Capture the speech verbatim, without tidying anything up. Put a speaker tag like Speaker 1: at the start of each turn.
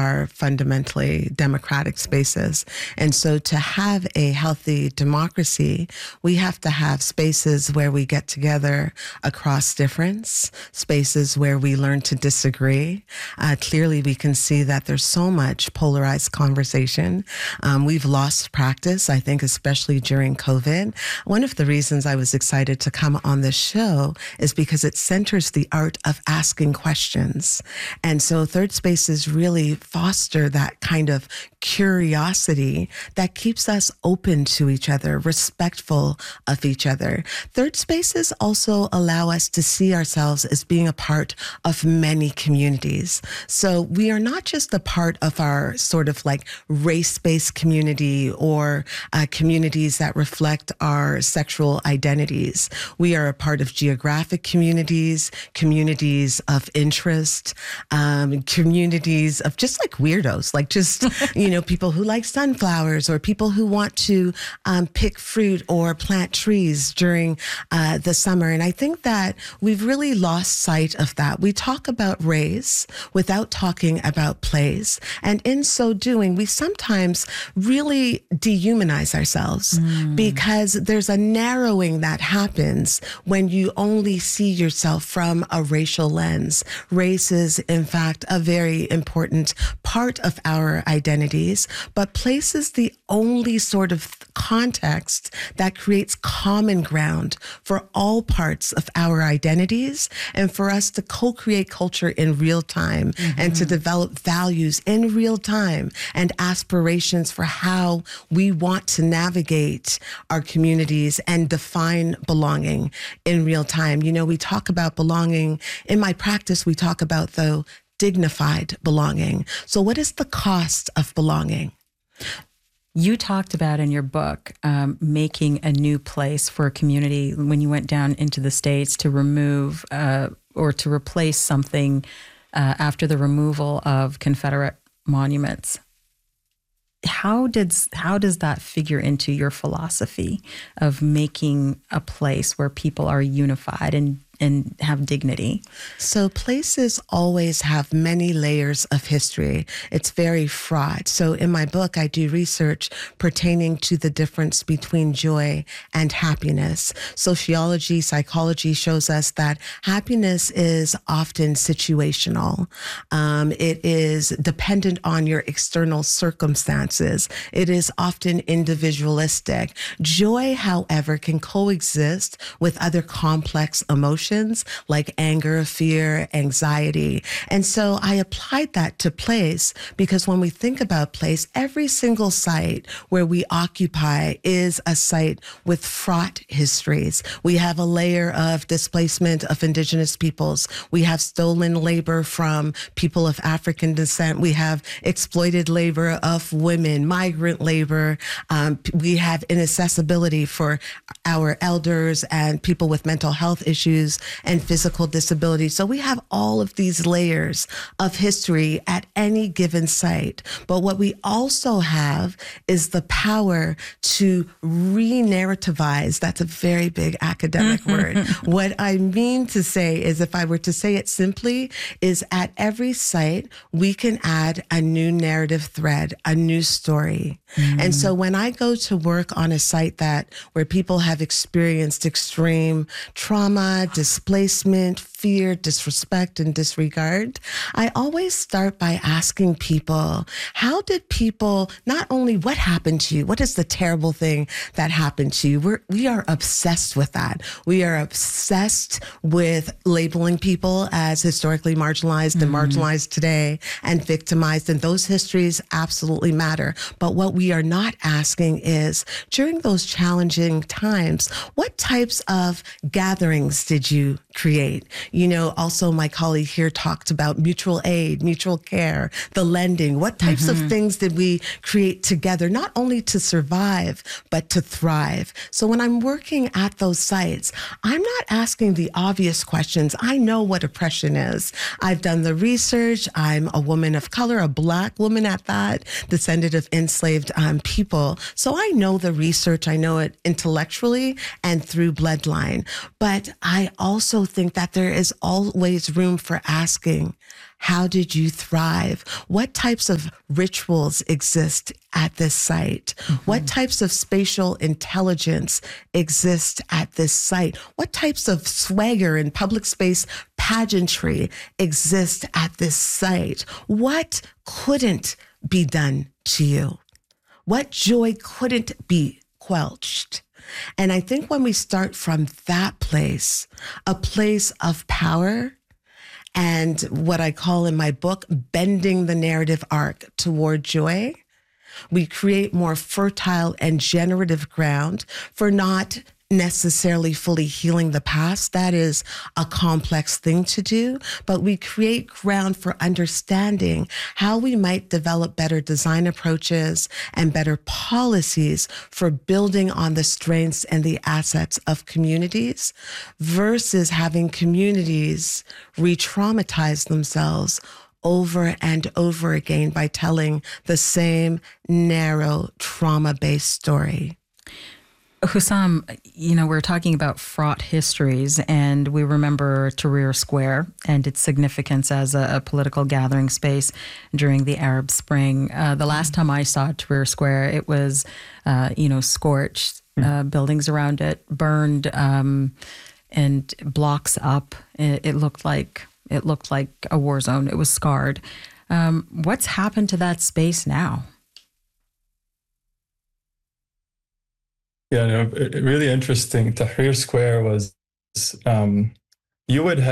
Speaker 1: are fundamentally democratic spaces. And so to have a healthy democracy, we have to have spaces where we get together across difference, spaces where we learn to disagree. Uh, clearly, we can see that there's so much polarized conversation. Um, we've lost practice, I think, especially during COVID. One of the reasons I was excited to come on this show is because it centers the art of asking questions. And so third spaces really foster that kind of curiosity that keeps us open to each other, respectful of each other. Third spaces also allow us to see ourselves as being a part of many communities. So we are not just a part of our sort of like race-based community or uh, communities that reflect our sexual identities. We are a part of geographic communities, communities of interest, um, communities of just like weirdos, like just, you know, people who like sunflowers or people who want to um, pick fruit or plant trees during uh, the summer. And I think that we've really lost sight of that. We talk about race without talking about place. And in so doing, we sometimes really dehumanize ourselves mm. because there's a narrowing that happens when you only see yourself from a racial lens. Race is, in fact, a very important part of our identities, but place is the only sort of context that creates common ground for all parts of our identities and for us to co-create culture in real time mm-hmm. and to develop values in real time and aspirations for how we want to navigate our communities and define belonging in real time. You know, we talk about belonging. In my practice, we talk about, though, dignified belonging. So what is the cost of belonging?
Speaker 2: You talked about in your book um, making a new place for a community when you went down into the States to remove uh, or to replace something uh, after the removal of Confederate monuments. How did how does that figure into your philosophy of making a place where people are unified and and have dignity?
Speaker 1: So places always have many layers of history. It's very fraught. So in my book, I do research pertaining to the difference between joy and happiness. Sociology, psychology shows us that happiness is often situational. Um, it is dependent on your external circumstances. It is often individualistic. Joy, however, can coexist with other complex emotions like anger, fear, anxiety. And so I applied that to place because when we think about place, every single site where we occupy is a site with fraught histories. We have a layer of displacement of indigenous peoples. We have stolen labor from people of African descent. We have exploited labor of women, migrant labor. Um, we have inaccessibility for our elders and people with mental health issues and physical disability. So we have all of these layers of history at any given site. But what we also have is the power to re-narrativize. That's a very big academic word. What I mean to say is, if I were to say it simply, is at every site, we can add a new narrative thread, a new story. Mm. And so when I go to work on a site that where people have experienced extreme trauma, displacement, fear, disrespect, and disregard, I always start by asking people, how did people, not only what happened to you, what is the terrible thing that happened to you? We're, we are obsessed with that. We are obsessed with labeling people as historically marginalized mm-hmm. and marginalized today and victimized, and those histories absolutely matter. But what we are not asking is, during those challenging times, what types of gatherings did you create? You know, also my colleague here talked about mutual aid, mutual care, the lending. What types mm-hmm. of things did we create together, not only to survive, but to thrive? So when I'm working at those sites, I'm not asking the obvious questions. I know what oppression is. I've done the research. I'm a woman of color, a Black woman at that, descendant of enslaved um, people. So I know the research. I know it intellectually and through bloodline. But I also think that there is always room for asking, How did you thrive? What types of rituals exist at this site? Mm-hmm. What types of spatial intelligence exist at this site? What types of swagger and public space pageantry exist at this site? What couldn't be done to you? What joy couldn't be quelched? And I think when we start from that place, a place of power, and what I call in my book, bending the narrative arc toward joy, we create more fertile and generative ground for not necessarily fully healing the past. That is a complex thing to do, but we create ground for understanding how we might develop better design approaches and better policies for building on the strengths and the assets of communities versus having communities re-traumatize themselves over and over again by telling the same narrow trauma-based story.
Speaker 2: Hussam, you know, we're talking about fraught histories, and we remember Tahrir Square and its significance as a, a political gathering space during the Arab Spring. Uh, the last time I saw Tahrir Square, it was, uh, you know, scorched, uh, buildings around it burned, um, and blocks up. It, it looked like it looked like a war zone. It was scarred. Um, what's happened to that space now?
Speaker 3: Yeah, no, it, really interesting. Tahrir Square was, um, you would have